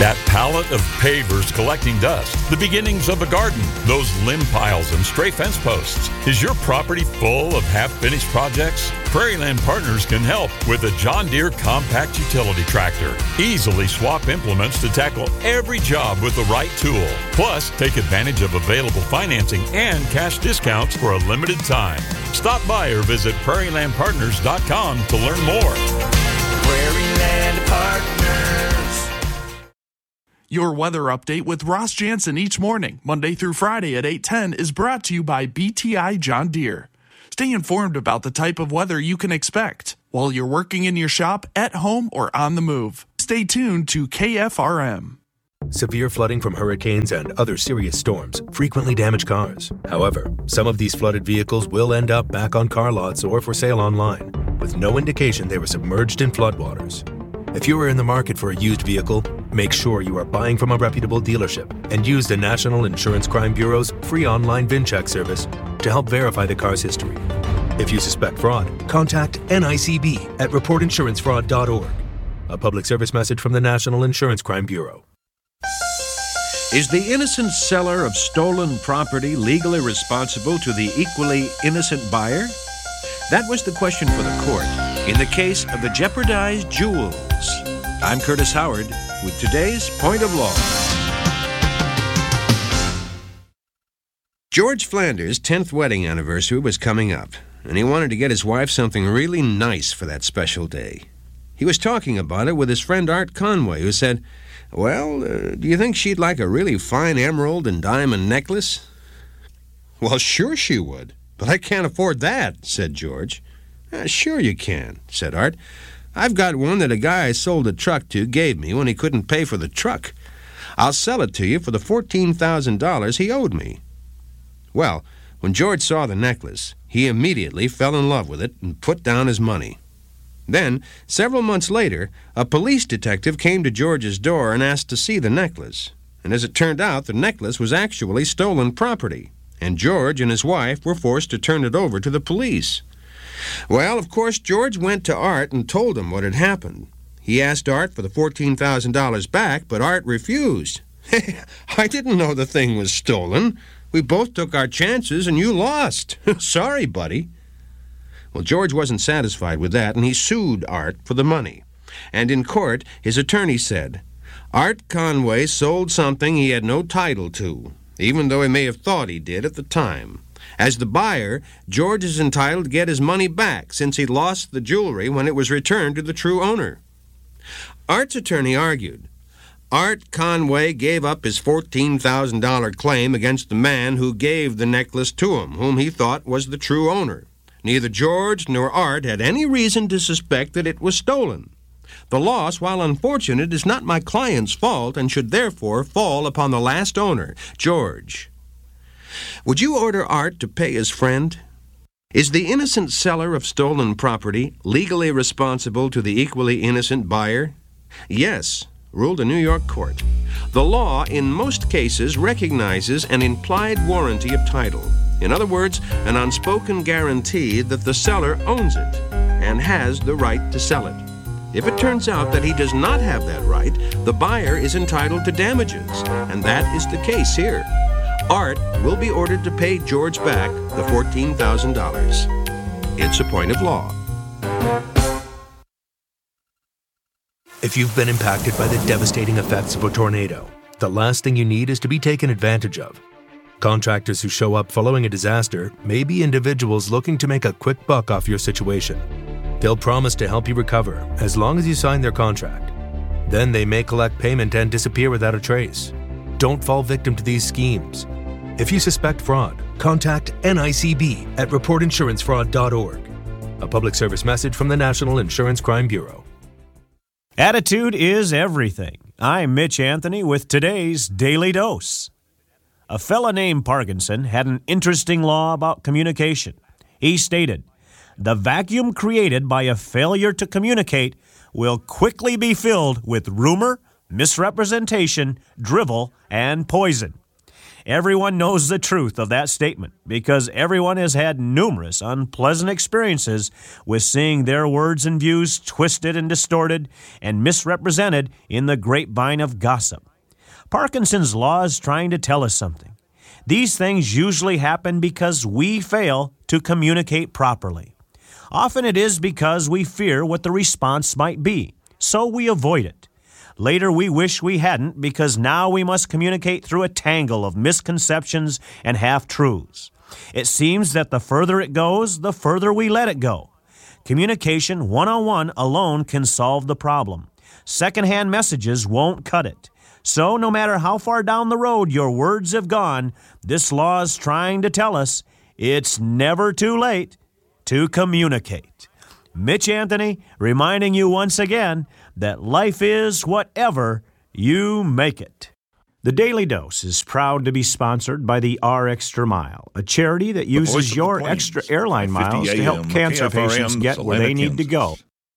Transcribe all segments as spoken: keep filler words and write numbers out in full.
That pallet of pavers collecting dust, the beginnings of a garden, those limb piles and stray fence posts. Is your property full of half-finished projects? Prairieland Partners can help with a John Deere compact utility tractor. Easily swap implements to tackle every job with the right tool. Plus, take advantage of available financing and cash discounts for a limited time. Stop by or visit prairie land partners dot com to learn more. Prairieland Partners. Your weather update with Ross Jansen each morning, Monday through Friday at eight ten, is brought to you by B T I John Deere. Stay informed about the type of weather you can expect while you're working in your shop, at home, or on the move. Stay tuned to K F R M. Severe flooding from hurricanes and other serious storms frequently damage cars. However, some of these flooded vehicles will end up back on car lots or for sale online, with no indication they were submerged in floodwaters. If you are in the market for a used vehicle, make sure you are buying from a reputable dealership and use the National Insurance Crime Bureau's free online VIN check service to help verify the car's history. If you suspect fraud, contact N I C B at report insurance fraud dot org. A public service message from the National Insurance Crime Bureau. Is the innocent seller of stolen property legally responsible to the equally innocent buyer? That was the question for the court in the case of the jeopardized jewels. I'm Curtis Howard with today's Point of Law. George Flanders' tenth wedding anniversary was coming up, and he wanted to get his wife something really nice for that special day. He was talking about it with his friend Art Conway, who said, "Well, uh, do you think she'd like a really fine emerald and diamond necklace?" "Well, sure she would, but I can't afford that," said George. Uh, "Sure you can," said Art. "I've got one that a guy I sold a truck to gave me when he couldn't pay for the truck. I'll sell it to you for the fourteen thousand dollars he owed me." Well, when George saw the necklace, he immediately fell in love with it and put down his money. Then, several months later, a police detective came to George's door and asked to see the necklace. And as it turned out, the necklace was actually stolen property, and George and his wife were forced to turn it over to the police. Well, of course, George went to Art and told him what had happened. He asked Art for the fourteen thousand dollars back, but Art refused. "I didn't know the thing was stolen. We both took our chances and you lost. Sorry, buddy." Well, George wasn't satisfied with that, and he sued Art for the money. And in court, his attorney said, "Art Conway sold something he had no title to, even though he may have thought he did at the time. As the buyer, George is entitled to get his money back since he lost the jewelry when it was returned to the true owner." Art's attorney argued, "Art Conway gave up his fourteen thousand dollars claim against the man who gave the necklace to him, whom he thought was the true owner. Neither George nor Art had any reason to suspect that it was stolen. The loss, while unfortunate, is not my client's fault and should therefore fall upon the last owner, George. Would you order Art to pay his friend? Is the innocent seller of stolen property legally responsible to the equally innocent buyer? Yes, ruled a New York court. The law, in most cases, recognizes an implied warranty of title. In other words, an unspoken guarantee that the seller owns it and has the right to sell it. If it turns out that he does not have that right, the buyer is entitled to damages, and that is the case here. Art will be ordered to pay George back the fourteen thousand dollars. It's a point of law. If you've been impacted by the devastating effects of a tornado, the last thing you need is to be taken advantage of. Contractors who show up following a disaster may be individuals looking to make a quick buck off your situation. They'll promise to help you recover as long as you sign their contract. Then they may collect payment and disappear without a trace. Don't fall victim to these schemes. If you suspect fraud, contact N I C B at report insurance fraud dot org. A public service message from the National Insurance Crime Bureau. Attitude is everything. I'm Mitch Anthony with today's Daily Dose. A fella named Parkinson had an interesting law about communication. He stated, "The vacuum created by a failure to communicate will quickly be filled with rumor, misrepresentation, drivel, and poison." Everyone knows the truth of that statement because everyone has had numerous unpleasant experiences with seeing their words and views twisted and distorted and misrepresented in the grapevine of gossip. Parkinson's law is trying to tell us something. These things usually happen because we fail to communicate properly. Often it is because we fear what the response might be, so we avoid it. Later we wish we hadn't because now we must communicate through a tangle of misconceptions and half-truths. It seems that the further it goes, the further we let it go. Communication one-on-one alone can solve the problem. Secondhand messages won't cut it. So no matter how far down the road your words have gone, this law is trying to tell us it's never too late to communicate. Mitch Anthony reminding you once again that life is whatever you make it. The Daily Dose is proud to be sponsored by the R Extra Mile, a charity that uses your extra airline miles to help cancer patients get where they need to go.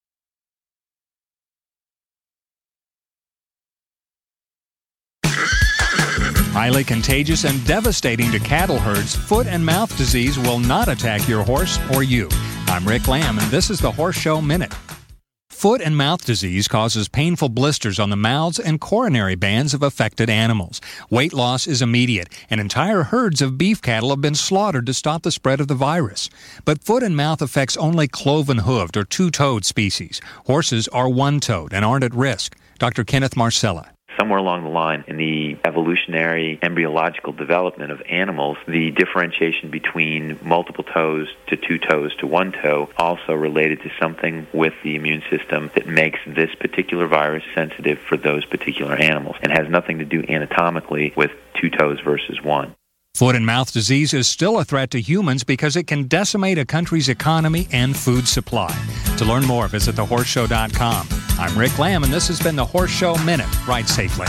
Highly contagious and devastating to cattle herds, foot and mouth disease will not attack your horse or you. I'm Rick Lamb, and this is the Horse Show Minute. Foot and mouth disease causes painful blisters on the mouths and coronary bands of affected animals. Weight loss is immediate, and entire herds of beef cattle have been slaughtered to stop the spread of the virus. But foot and mouth affects only cloven-hooved or two-toed species. Horses are one-toed and aren't at risk. Doctor Kenneth Marcella. Somewhere along the line in the evolutionary embryological development of animals, the differentiation between multiple toes to two toes to one toe also related to something with the immune system that makes this particular virus sensitive for those particular animals and has nothing to do anatomically with two toes versus one. Foot and mouth disease is still a threat to humans because it can decimate a country's economy and food supply. To learn more, visit the horse show dot com. I'm Rick Lamb, and this has been the Horse Show Minute. Ride safely.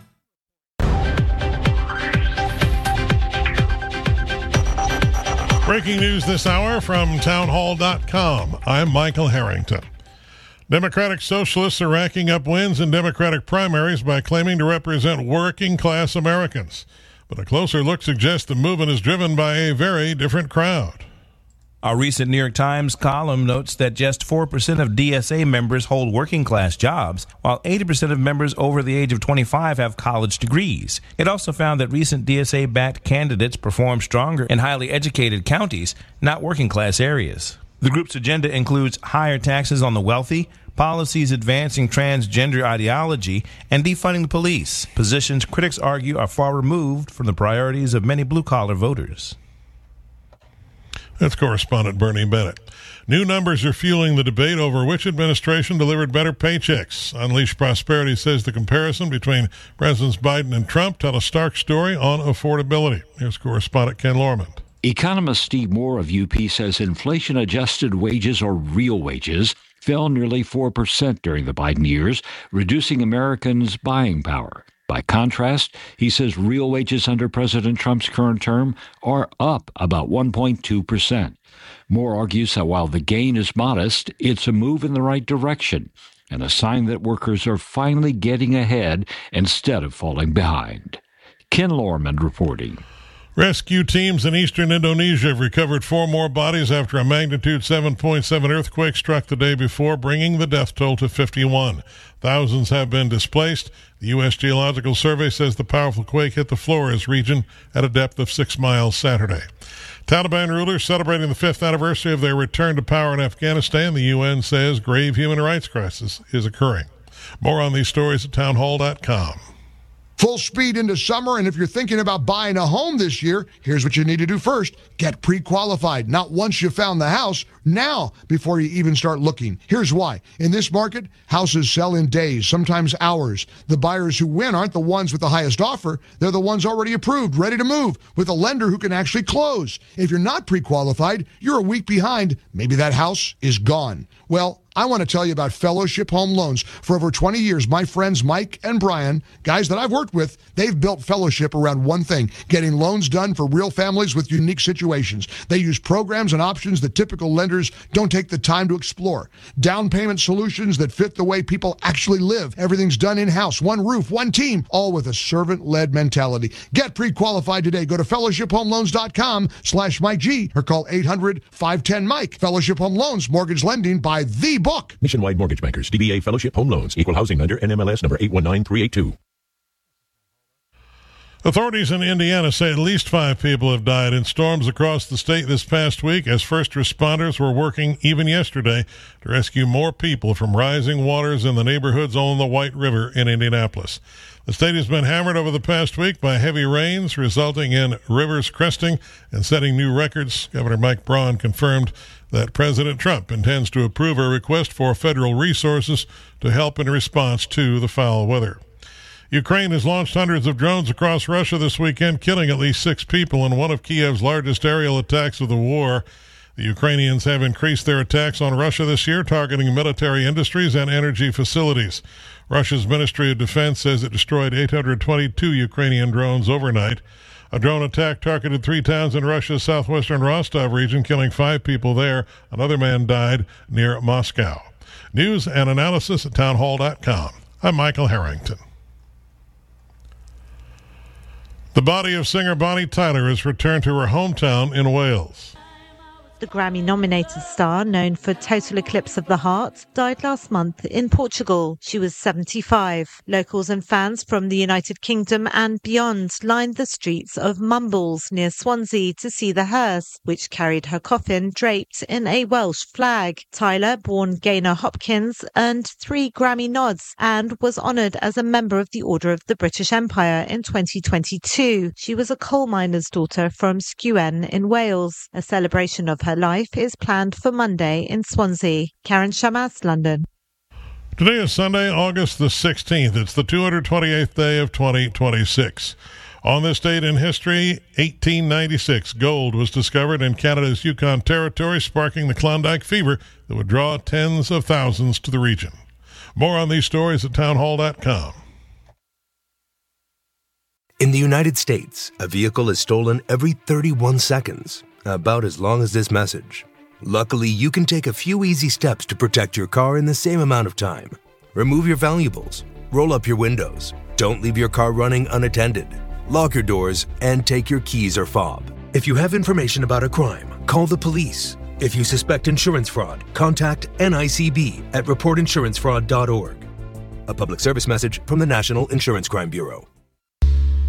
Breaking news this hour from town hall dot com. I'm Michael Harrington. Democratic Socialists are racking up wins in Democratic primaries by claiming to represent working-class Americans. But a closer look suggests the movement is driven by a very different crowd. A recent New York Times column notes that just four percent of D S A members hold working-class jobs, while eighty percent of members over the age of twenty-five have college degrees. It also found that recent D S A-backed candidates perform stronger in highly educated counties, not working-class areas. The group's agenda includes higher taxes on the wealthy, policies advancing transgender ideology, and defunding the police, positions critics argue are far removed from the priorities of many blue-collar voters. That's correspondent Bernie Bennett. New numbers are fueling the debate over which administration delivered better paychecks. Unleash Prosperity says the comparison between Presidents Biden and Trump tell a stark story on affordability. Here's correspondent Ken Lorman. Economist Steve Moore of U P says inflation-adjusted wages, or real wages, fell nearly four percent during the Biden years, reducing Americans' buying power. By contrast, he says real wages under President Trump's current term are up about one point two percent. Moore argues that while the gain is modest, it's a move in the right direction and a sign that workers are finally getting ahead instead of falling behind. Ken Lorman reporting. Rescue teams in eastern Indonesia have recovered four more bodies after a magnitude seven point seven earthquake struck the day before, bringing the death toll to fifty-one. Thousands have been displaced. The U S Geological Survey says the powerful quake hit the Flores region at a depth of six miles Saturday. Taliban rulers celebrating the fifth anniversary of their return to power in Afghanistan. The U N says grave human rights crisis is occurring. More on these stories at town hall dot com. Full speed into summer, and if you're thinking about buying a home this year, here's what you need to do first. Get pre-qualified. Not once you found the house, now before you even start looking. Here's why. In this market, houses sell in days, sometimes hours. The buyers who win aren't the ones with the highest offer. They're the ones already approved, ready to move, with a lender who can actually close. If you're not pre-qualified, you're a week behind. Maybe that house is gone. Well, I want to tell you about Fellowship Home Loans. For over twenty years, my friends Mike and Brian, guys that I've worked with, they've built Fellowship around one thing, getting loans done for real families with unique situations. They use programs and options that typical lenders don't take the time to explore. Down payment solutions that fit the way people actually live. Everything's done in-house, one roof, one team, all with a servant-led mentality. Get pre-qualified today. Go to fellowship home loans dot com slash Mike G or call eight hundred, five one zero, Mike. Fellowship Home Loans, mortgage lending by the book. Nationwide Mortgage Bankers, D B A Fellowship Home Loans, Equal Housing Lender, N M L S number eight one nine three eight two. Authorities in Indiana say at least five people have died in storms across the state this past week as first responders were working even yesterday to rescue more people from rising waters in the neighborhoods on the White River in Indianapolis. The state has been hammered over the past week by heavy rains, resulting in rivers cresting and setting new records. Governor Mike Braun confirmed that President Trump intends to approve a request for federal resources to help in response to the foul weather. Ukraine has launched hundreds of drones across Russia this weekend, killing at least six people in one of Kiev's largest aerial attacks of the war. The Ukrainians have increased their attacks on Russia this year, targeting military industries and energy facilities. Russia's Ministry of Defense says it destroyed eight hundred twenty-two Ukrainian drones overnight. A drone attack targeted three towns in Russia's southwestern Rostov region, killing five people there. Another man died near Moscow. News and analysis at townhall dot com. I'm Michael Harrington. The body of singer Bonnie Tyler has returned to her hometown in Wales. The Grammy-nominated star, known for Total Eclipse of the Heart, died last month in Portugal. She was seventy-five. Locals and fans from the United Kingdom and beyond lined the streets of Mumbles near Swansea to see the hearse, which carried her coffin draped in a Welsh flag. Tyler, born Gaynor Hopkins, earned three Grammy nods and was honoured as a member of the Order of the British Empire in twenty twenty-two. She was a coal miner's daughter from Sgwen in Wales. A celebration of her Her life is planned for Monday in Swansea. Karen Shamas, London. Today is Sunday, August the sixteenth. It's the two hundred twenty-eighth day of twenty twenty-six. On this date in history, eighteen ninety-six, gold was discovered in Canada's Yukon Territory, sparking the Klondike fever that would draw tens of thousands to the region. More on these stories at townhall dot com. In the United States, a vehicle is stolen every thirty-one seconds. About as long as this message. Luckily, you can take a few easy steps to protect your car in the same amount of time. Remove your valuables, roll up your windows, don't leave your car running unattended, lock your doors, and take your keys or fob. If you have information about a crime, call the police. If you suspect insurance fraud, contact N I C B at report insurance fraud dot org. A public service message from the National Insurance Crime Bureau.